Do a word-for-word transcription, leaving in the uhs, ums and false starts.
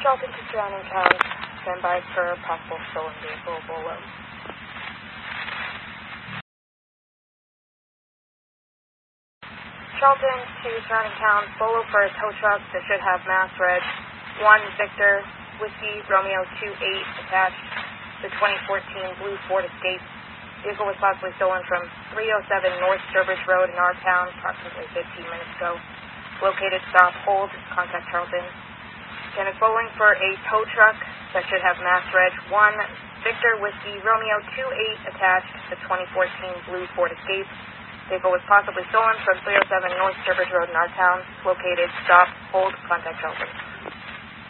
Charlton to surrounding towns. Stand by for possible stolen vehicle Bolo. Charlton to surrounding towns. Bolo for a tow truck that should have Mass Reg one Victor Whiskey Romeo two eight attached. The twenty fourteen blue Ford Escape. Vehicle was possibly stolen from three oh seven North Sturbridge Road in our town approximately fifteen minutes ago. Located, stop, hold, contact Charlton. And is bowling for a tow truck that should have Mass Reg one Victor Whiskey Romeo two eight attached. The twenty fourteen blue Ford Escape. Vehicle was possibly stolen from three oh seven North Sturbridge Road in our town. Located, stop, hold, contact Charlton.